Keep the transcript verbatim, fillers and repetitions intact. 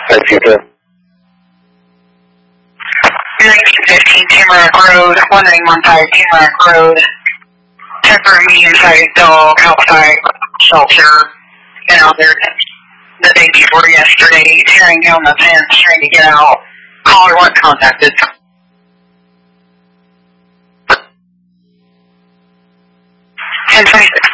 Thank you, sir. nineteen fifteen Tamarack Road, one nine one five Tamarack Road. Temporary medium-sized dog outside shelter. Been out there the day before yesterday, tearing down the fence, trying to get out. Caller was contacted. ten twenty-six